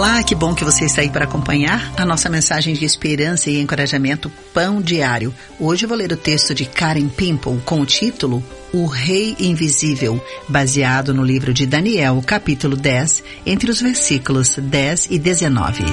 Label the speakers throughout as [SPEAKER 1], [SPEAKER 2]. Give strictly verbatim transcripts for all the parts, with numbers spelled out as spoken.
[SPEAKER 1] Olá, que bom que você está aí para acompanhar a nossa mensagem de esperança e encorajamento Pão Diário. Hoje eu vou ler o texto de Karen Pimple com o título O Rei Invisível, baseado no livro de Daniel, capítulo dez, entre os versículos dez e dezenove.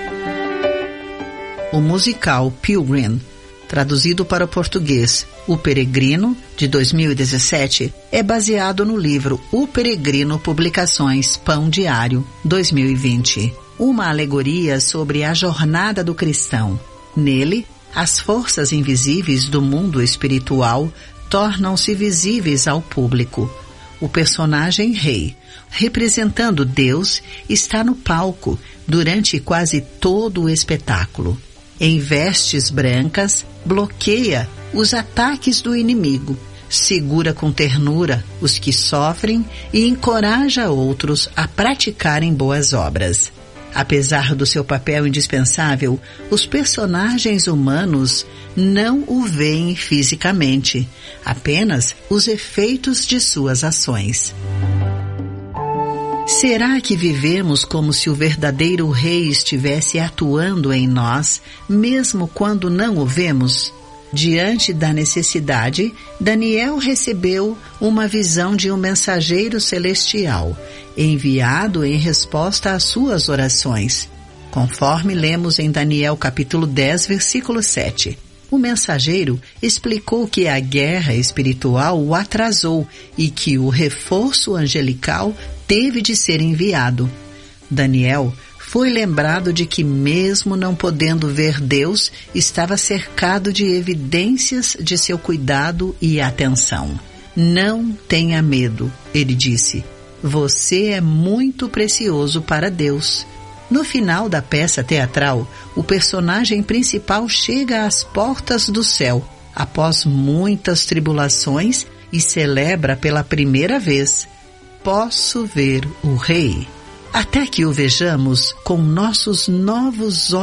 [SPEAKER 1] O musical Pilgrim, traduzido para o português O Peregrino, de dois mil e dezessete, é baseado no livro O Peregrino Publicações Pão Diário, dois mil e vinte, uma alegoria sobre a jornada do cristão. Nele, as forças invisíveis do mundo espiritual tornam-se visíveis ao público. O personagem rei, representando Deus, está no palco durante quase todo o espetáculo. Em vestes brancas, bloqueia os ataques do inimigo, segura com ternura os que sofrem e encoraja outros a praticarem boas obras. Apesar do seu papel indispensável, os personagens humanos não o veem fisicamente, apenas os efeitos de suas ações. Será que vivemos como se o verdadeiro rei estivesse atuando em nós, mesmo quando não o vemos? Diante da necessidade, Daniel recebeu uma visão de um mensageiro celestial, enviado em resposta às suas orações. Conforme lemos em Daniel capítulo dez, versículo sete. O mensageiro explicou que a guerra espiritual o atrasou e que o reforço angelical teve de ser enviado. Daniel foi lembrado de que, mesmo não podendo ver Deus, estava cercado de evidências de seu cuidado e atenção. Não tenha medo, ele disse. Você é muito precioso para Deus. No final da peça teatral, o personagem principal chega às portas do céu, após muitas tribulações, e celebra pela primeira vez: posso ver o Rei. Até que o vejamos com nossos novos olhos.